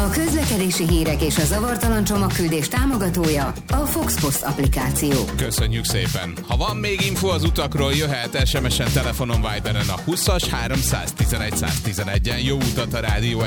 A közlekedési hírek és a zavartalan csomagküldés támogatója a Fox Post applikáció. Köszönjük szépen! Ha van még info az utakról, jöhet SMS-en, telefonon, Viberen a 20-as 311 111-en. Jó utat a Rádió